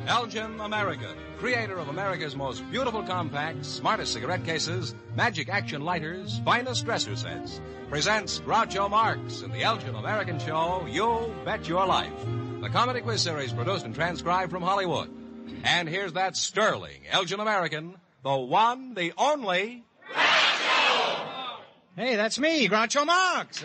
Elgin American, creator of America's most beautiful compacts, smartest cigarette cases, magic action lighters, finest dresser sets, presents Groucho Marx in the Elgin American show, You Bet Your Life. The comedy quiz series produced and transcribed from Hollywood. And here's that sterling Elgin American, the one, the only... Groucho! Hey, that's me, Groucho Marx.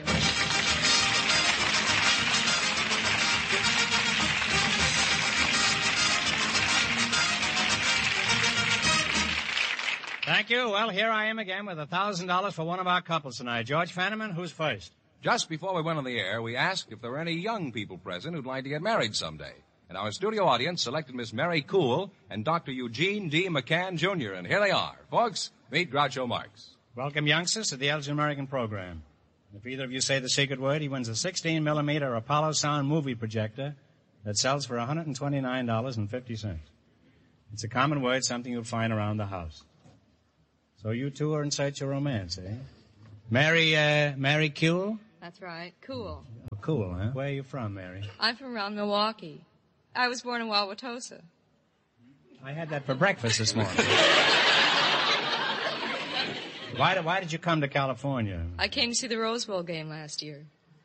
Thank you. Well, here I am again with $1,000 for one of our couples tonight. George Fenneman, who's first? Just before we went on the air, we asked if there were any young people present who'd like to get married someday. And our studio audience selected Miss Mary Cool and Dr. Eugene D. McCann, Jr., and here they are. Folks, meet Groucho Marx. Welcome, youngsters, to the Elgin American program. If either of you say the secret word, he wins a 16-millimeter Apollo Sound movie projector that sells for $129.50. It's a common word, something you'll find around the house. So you two are in search of romance, eh? Mary Cool? That's right. Cool. Oh, cool, huh? Where are you from, Mary? I'm from around Milwaukee. I was born in Wauwatosa. I had that for breakfast this morning. Why did you come to California? I came to see the Rose Bowl game last year.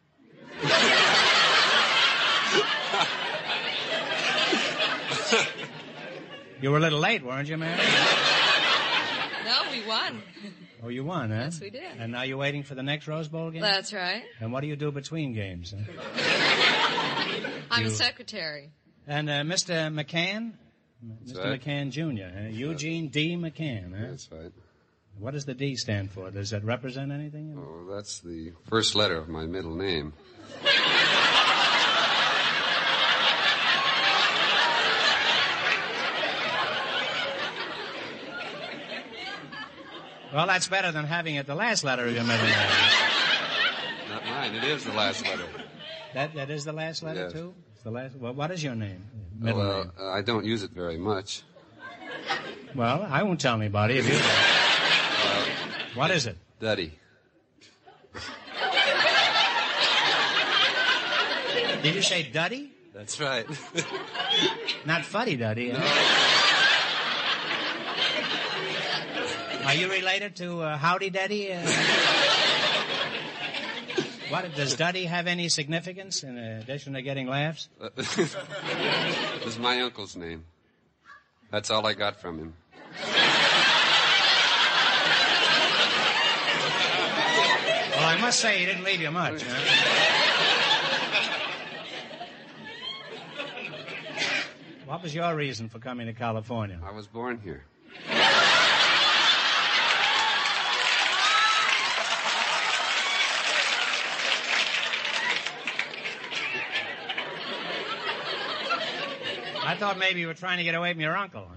You were a little late, weren't you, Mary? No, we won. Oh, you won, huh? Yes, we did. And now you're waiting for the next Rose Bowl game? That's right. And what do you do between games? I'm a secretary. And Mr. McCann? That's Mr. right. McCann, Jr., huh? Eugene D. McCann, huh? That's right. What does the D stand for? Does that represent anything? Oh, that's the first letter of my middle name. Well, that's better than having it the last letter of your middle name. Not mine. It is the last letter. That is the last letter, Yes. too? It's the last. Well, what is your name? Middle name. I don't use it very much. Well, I won't tell anybody if you do. What is it? Duddy. Did you say Duddy? That's right. Not Fuddy Duddy. No. Are you related to Howdy Duddy? What, does Duddy have any significance in addition to getting laughs? This is my uncle's name. That's all I got from him. Well, I must say he didn't leave you much, huh? What was your reason for coming to California? I was born here. I thought maybe you were trying to get away from your uncle.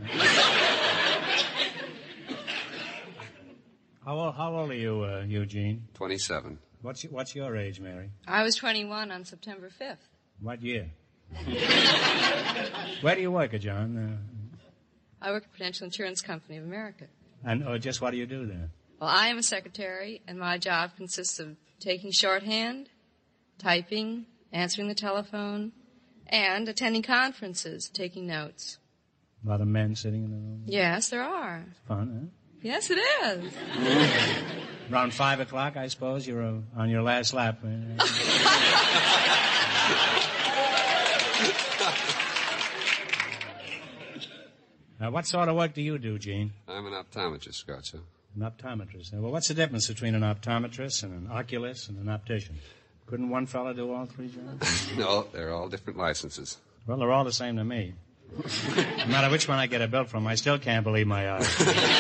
How old are you, Eugene? 27. What's your age, Mary? I was 21 on September 5th. What year? Where do you work, John? I work at Prudential Insurance Company of America. And just what do you do there? Well, I am a secretary, and my job consists of taking shorthand, typing, answering the telephone, and attending conferences, taking notes. A lot of men sitting in the room? Yes, there are. It's fun, Yes, it is. huh? Around 5 o'clock, I suppose, you're on your last lap. Now, what sort of work do you do, Gene? I'm an optometrist, Groucho. An optometrist. Well, what's the difference between an optometrist and an oculist and an optician? Couldn't one fella do all three jobs? No, they're all different licenses. Well, they're all the same to me. No matter which one I get a bill from, I still can't believe my eyes.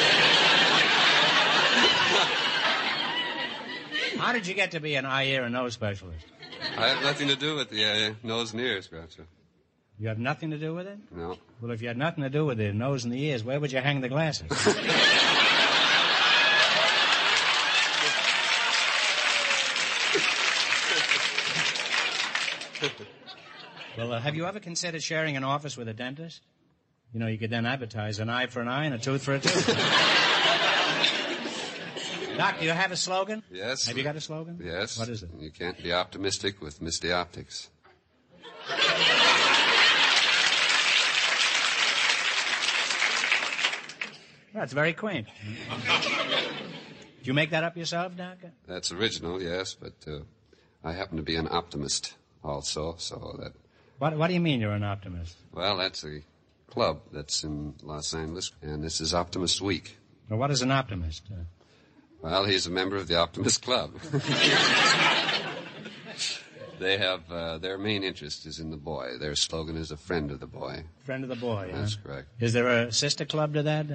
How did you get to be an eye, ear, and nose specialist? I have nothing to do with the nose and ears, Groucho. You have nothing to do with it? No. Well, if you had nothing to do with the nose and the ears, where would you hang the glasses? Well, have you ever considered sharing an office with a dentist? You know, you could then advertise an eye for an eye and a tooth for a tooth. Doc, do you have a slogan? Yes. Have you got a slogan? Yes. What is it? You can't be optimistic with misty optics. That's very quaint. Did you make that up yourself, Doc? That's original, yes, but I happen to be an optimist also, so that... What do you mean you're an optimist? Well, that's a club that's in Los Angeles, and this is Optimist Week. Well, what is an optimist? Well, he's a member of the Optimist Club. They have, their main interest is in the boy. Their slogan is a friend of the boy. Friend of the boy, That's correct. Is there a sister club to that?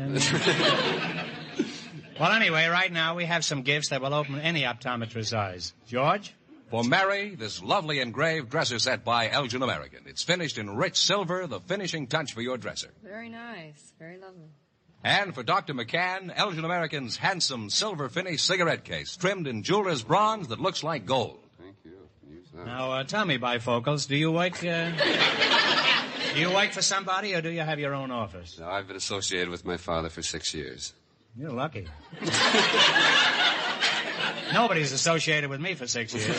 Well, anyway, right now we have some gifts that will open any optometrist's eyes. George? For Mary, this lovely engraved dresser set by Elgin American. It's finished in rich silver, the finishing touch for your dresser. Very nice. Very lovely. And for Dr. McCann, Elgin American's handsome silver finish cigarette case, trimmed in jeweler's bronze that looks like gold. Thank you. Use that. Now, tell me, bifocals, do you work for somebody or do you have your own office? Now, I've been associated with my father for 6 years. You're lucky. Nobody's associated with me for 6 years.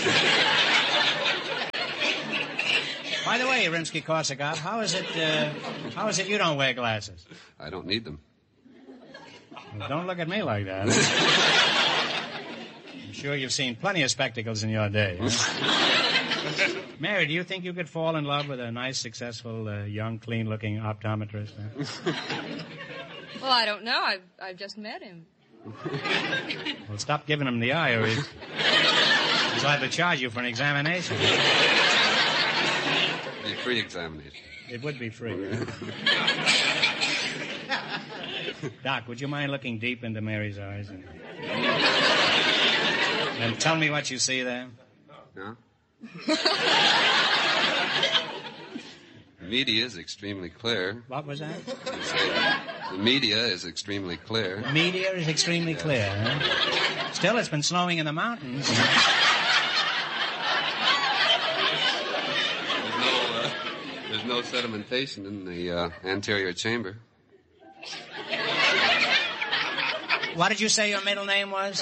By the way, Rimsky-Korsakov, how is it you don't wear glasses? I don't need them. Well, don't look at me like that. I'm sure you've seen plenty of spectacles in your day. Huh? Mary, do you think you could fall in love with a nice, successful, young, clean-looking optometrist? Huh? Well, I don't know. I've just met him. Well, stop giving him the eye, or he's liable to charge you for an examination. Be a free examination. It would be free. Doc, would you mind looking deep into Mary's eyes and tell me what you see there? No? The media is extremely clear. What was that? The media is extremely clear. The media is extremely clear, huh? Still, it's been snowing in the mountains. There's no sedimentation in the anterior chamber. What did you say your middle name was?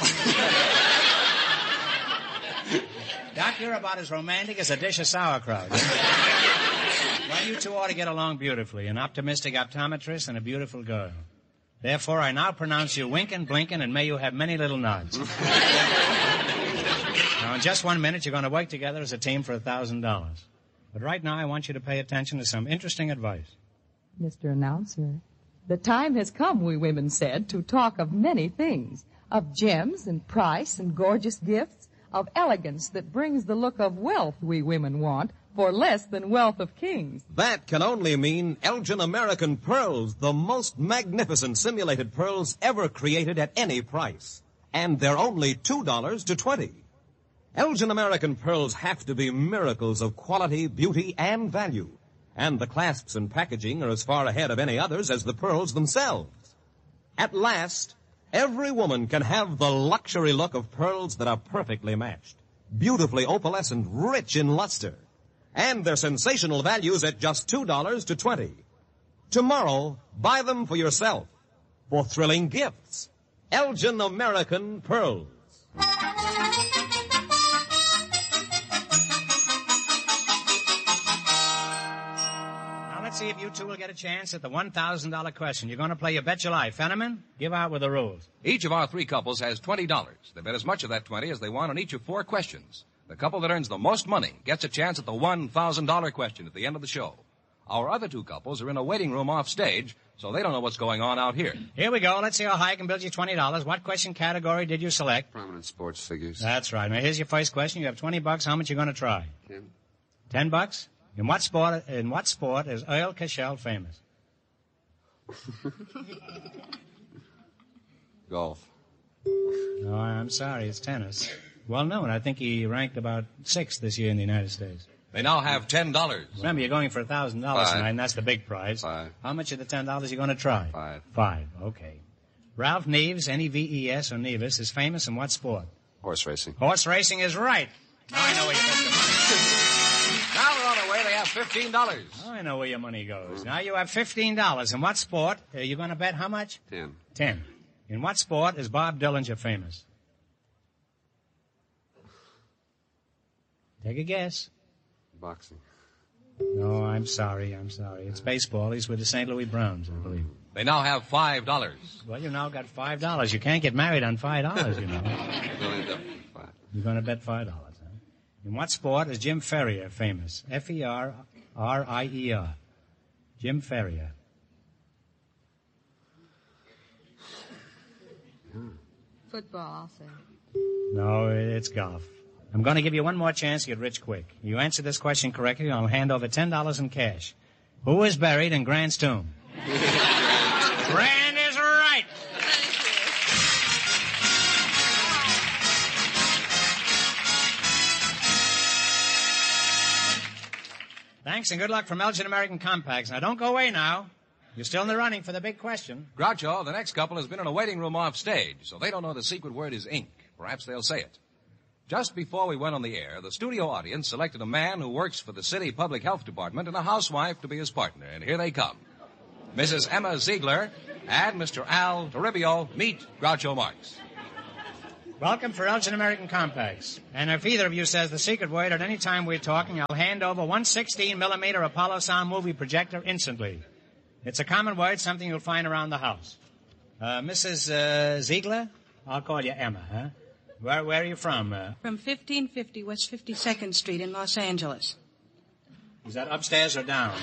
Doc, you're about as romantic as a dish of sauerkraut. Well, you two ought to get along beautifully. An optimistic optometrist and a beautiful girl. Therefore, I now pronounce you Winkin', Blinkin', and may you have many little nods. Now, in just 1 minute, you're going to work together as a team for $1,000. But right now, I want you to pay attention to some interesting advice. Mr. Announcer, the time has come, we women said, to talk of many things. Of gems and price and gorgeous gifts. Of elegance that brings the look of wealth we women want for less than wealth of kings. That can only mean Elgin American pearls, the most magnificent simulated pearls ever created at any price. And they're only $2 to $20. Elgin American pearls have to be miracles of quality, beauty, and value. And the clasps and packaging are as far ahead of any others as the pearls themselves. At last, every woman can have the luxury look of pearls that are perfectly matched, beautifully opalescent, rich in luster. And their sensational values at just $2 to $20. Tomorrow, buy them for yourself. For thrilling gifts. Elgin American Pearls. Let's see if you two will get a chance at the $1,000 question. You're going to play your Bet Your Life. Fenneman, give out with the rules. Each of our three couples has $20. They bet as much of that 20 as they want on each of 4 questions. The couple that earns the most money gets a chance at the $1,000 question at the end of the show. Our other 2 couples are in a waiting room off stage, so they don't know what's going on out here. Here we go. Let's see how high I can build you $20. What question category did you select? Prominent sports figures. That's right. Now, here's your first question. You have $20. How much you going to try? 10. $10? In what sport is Earl Cashel famous? Golf. No, I'm sorry. It's tennis. Well known. I think he ranked about 6th this year in the United States. They now have $10. Remember, you're going for $1,000 tonight, and that's the big prize. 5. How much of the $10 you going to try? 5. 5. Okay. Ralph Neves, Neves or Nevis, is famous in what sport? Horse racing. Horse racing is right. Now I know where you get the money. Now we're on our way. They have $15. Oh, I know where your money goes. Now you have $15. In what sport are you going to bet how much? 10. 10. In what sport is Bob Dillinger famous? Take a guess. Boxing. No, I'm sorry. It's baseball. He's with the St. Louis Browns, I believe. They now have $5. Well, you now got $5. You can't get married on $5, you know. You're going to bet $5, huh? In what sport is Jim Ferrier famous? F-E-R-R-I-E-R. Jim Ferrier. Football, I'll say. No, it's golf. I'm going to give you one more chance to get rich quick. You answer this question correctly, I'll hand over $10 in cash. Who is buried in Grant's tomb? Grant is right. Thanks and good luck from Elgin American Compacts. Now, don't go away now. You're still in the running for the big question. Groucho, the next couple has been in a waiting room off stage, so they don't know the secret word is ink. Perhaps they'll say it. Just before we went on the air, the studio audience selected a man who works for the city public health department and a housewife to be his partner. And here they come. Mrs. Emma Ziegler and Mr. Al Toribio. Meet Groucho Marx. Welcome for Elgin American Compacts. And if either of you says the secret word at any time we're talking, I'll hand over one 16mm Apollo sound movie projector instantly. It's a common word, something you'll find around the house. Mrs. Ziegler? I'll call you Emma, huh? Where are you from? From 1550 West 52nd Street in Los Angeles. Is that upstairs or down?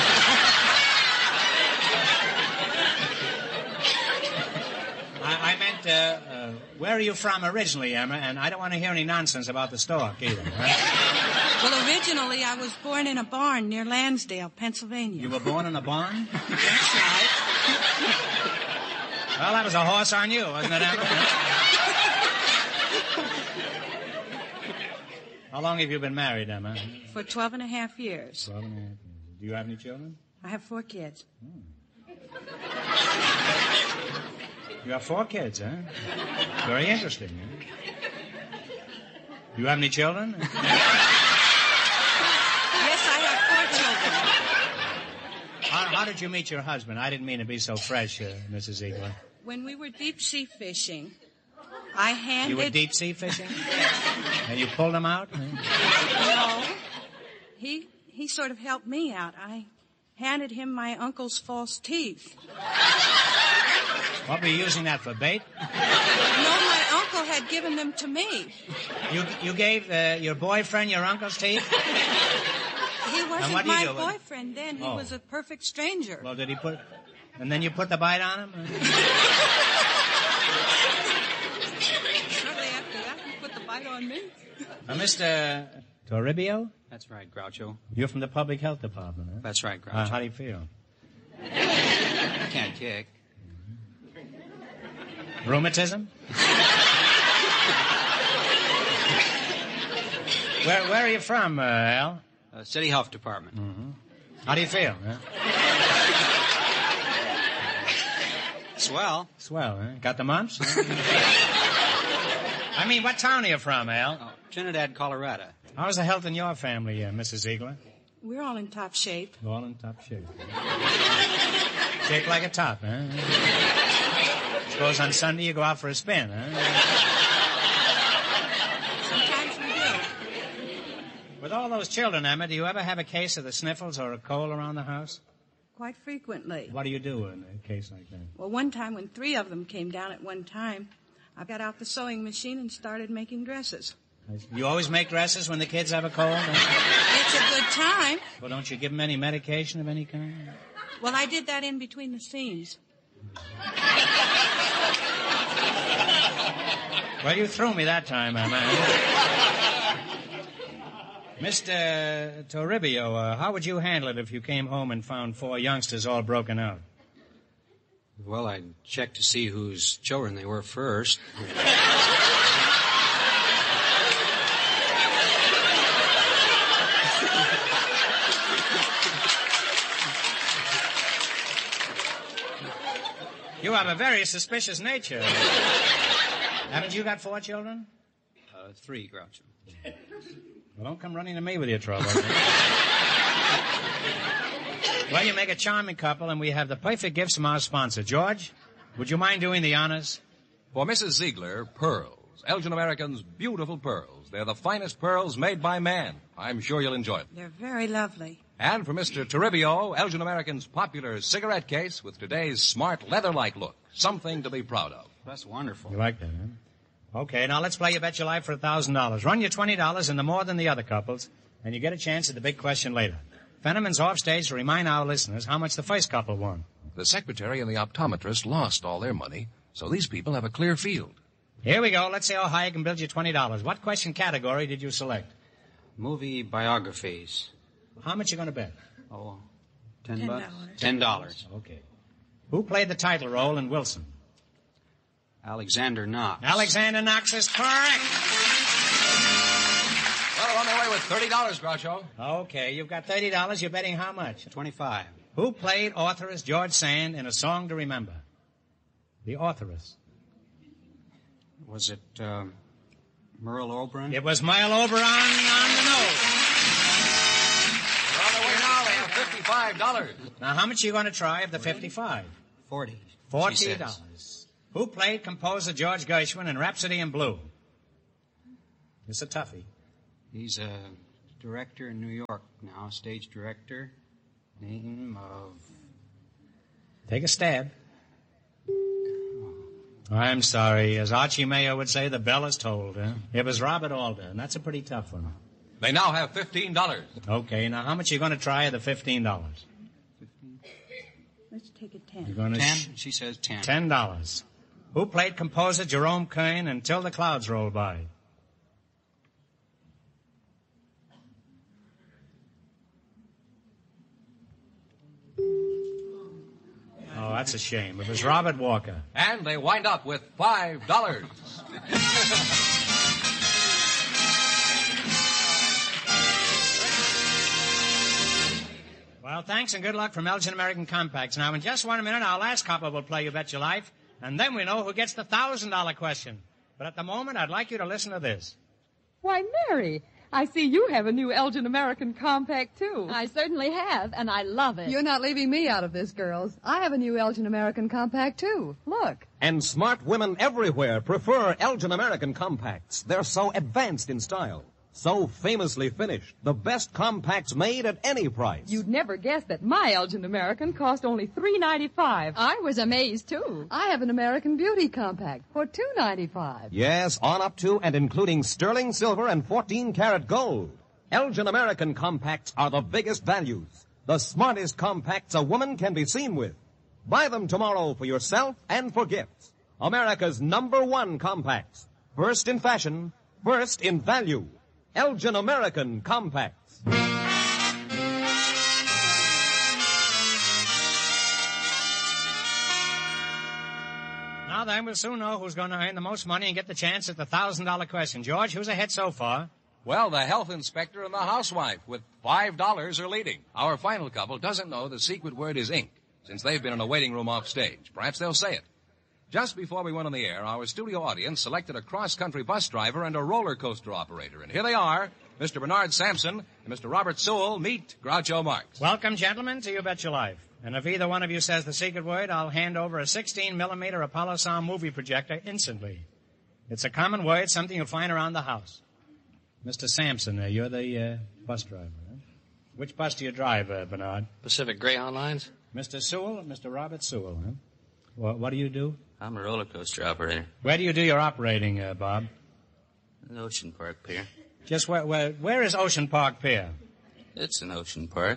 I meant, where are you from originally, Emma? And I don't want to hear any nonsense about the stork either. Right? Well, originally I was born in a barn near Lansdale, Pennsylvania. You were born in a barn? That's right. Well, that was a horse on you, wasn't it, Emma? How long have you been married, Emma? For 12 and a half years. 12 and a half years. Do you have any children? I have 4 kids. You have 4 kids, huh? Very interesting, huh? Do you have any children? Yes, I have 4 children. How did you meet your husband? I didn't mean to be so fresh, Mrs. Ziegler. When we were deep-sea fishing, I handed... You were deep-sea fishing? And you pulled him out? No. He sort of helped me out. I handed him my uncle's false teeth. What, were you using that for bait? No, my uncle had given them to me. You gave your boyfriend your uncle's teeth? He wasn't my boyfriend then. He was a perfect stranger. Well, did he put... And then you put the bite on him? Shortly after that, he put the bite on me. Mr. Toribio? That's right, Groucho. You're from the public health department, huh? That's right, Groucho. How do you feel? I can't kick. Rheumatism? Where are you from, Al? City Health Department. Mm-hmm. How do you feel? Huh? Swell. Swell, huh? Got the mumps? I mean, what town are you from, Al? Oh, Trinidad, Colorado. How's the health in your family, Mrs. Ziegler? We're all in top shape. All in top shape. Shaped like a top, huh? Suppose on Sunday you go out for a spin, huh? Sometimes we do. With all those children, Emma, do you ever have a case of the sniffles or a cold around the house? Quite frequently. What do you do in a case like that? Well, one time when 3 of them came down at one time, I got out the sewing machine and started making dresses. You always make dresses when the kids have a cold? It's a good time. Well, don't you give them any medication of any kind? Well, I did that in between the scenes. Well, you threw me that time, Emma. Mr. Toribio, how would you handle it if you came home and found 4 youngsters all broken out? Well, I'd check to see whose children they were first. You have a very suspicious nature. Haven't you got 4 children? 3, Groucho. Well, don't come running to me with your trouble. Well, you make a charming couple, and we have the perfect gifts from our sponsor. George, would you mind doing the honors? For Mrs. Ziegler, pearls. Elgin American's beautiful pearls. They're the finest pearls made by man. I'm sure you'll enjoy them. They're very lovely. And for Mr. Toribio, Elgin American's popular cigarette case with today's smart leather-like look. Something to be proud of. That's wonderful. You like that, huh? Okay, now let's play You Bet Your Life for $1,000. Run your $20 into more than the other couples, and you get a chance at the big question later. Fenneman's off stage to remind our listeners how much the first couple won. The secretary and the optometrist lost all their money, so these people have a clear field. Here we go. Let's see how high I can build you $20. What question category did you select? Movie biographies. How much you going to bet? Oh, $10. $10. Okay. Who played the title role in Wilson? Alexander Knox. Alexander Knox is correct. Well, they're on their way with $30, Groucho. Okay, you've got $30. You're betting how much? 25. Who played authoress George Sand in A Song to Remember? The authoress. Was it Merle Oberon? It was Merle Oberon on the nose. They're on their way now. They have $55. Now, how much are you going to try of the 55? 40. $40. Who played composer George Gershwin in Rhapsody in Blue? It's a toughie. He's a director in New York now, stage director. Name of... Take a stab. I'm sorry. As Archie Mayo would say, the bell is tolled. Huh? It was Robert Alder, and that's a pretty tough one. They now have $15. Okay, now how much are you going to try of the $15? Let's take it 10. You're going to 10? She says 10. $10. Who played composer Jerome Kern in Till the Clouds Roll By? Oh, that's a shame. It was Robert Walker. And they wind up with $5. Well, thanks and good luck from Elgin American Compacts. Now, in just 1 minute, our last couple will play You Bet Your Life, and then we know who gets the $1,000 question. But at the moment, I'd like you to listen to this. Why, Mary, I see you have a new Elgin American Compact, too. I certainly have, and I love it. You're not leaving me out of this, girls. I have a new Elgin American Compact, too. Look. And smart women everywhere prefer Elgin American Compacts. They're so advanced in style, so famously finished. The best compacts made at any price. You'd never guess that my Elgin American cost only $3.95. I was amazed, too. I have an American Beauty Compact for $2.95. Yes, on up to and including sterling silver and 14-karat gold. Elgin American Compacts are the biggest values, the smartest compacts a woman can be seen with. Buy them tomorrow for yourself and for gifts. America's #1 compacts. First in fashion, first in value. Elgin American Compacts. Now then, we'll soon know who's going to earn the most money and get the chance at the $1,000 question. George, who's ahead so far? Well, the health inspector and the housewife with $5 are leading. Our final couple doesn't know the secret word is ink, since they've been in a waiting room off stage. Perhaps they'll say it. Just before we went on the air, our studio audience selected a cross-country bus driver and a roller coaster operator. And here they are, Mr. Bernard Sampson and Mr. Robert Sewell. Meet Groucho Marx. Welcome, gentlemen, to You Bet Your Life. And if either one of you says the secret word, I'll hand over a 16-millimeter Apollo Sound movie projector instantly. It's a common word, something you'll find around the house. Mr. Sampson, you're the bus driver, huh? Which bus do you drive, Bernard? Pacific Greyhound Lines. Mr. Sewell, Mr. Robert Sewell, huh? What do you do? I'm a roller coaster operator. Where do you do your operating, Bob? An Ocean Park Pier. Just where is Ocean Park Pier? It's an ocean park.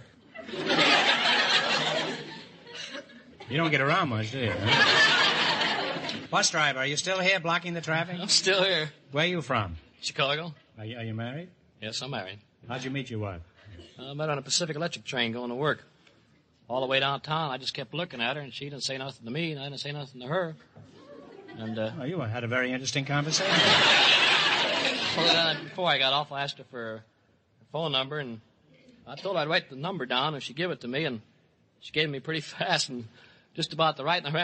You don't get around much, do you? Huh? Bus driver, are you still here blocking the traffic? I'm still here. Where are you from? Chicago. Are you married? Yes, I'm married. How'd you meet your wife? I met her on a Pacific Electric train going to work. All the way downtown, I just kept looking at her, and she didn't say nothing to me, and I didn't say nothing to her. And, you had a very interesting conversation. Well, then, before I got off, I asked her for her phone number, and I told her I'd write the number down, and she'd give it to me, and she gave it me pretty fast, and just about the right number.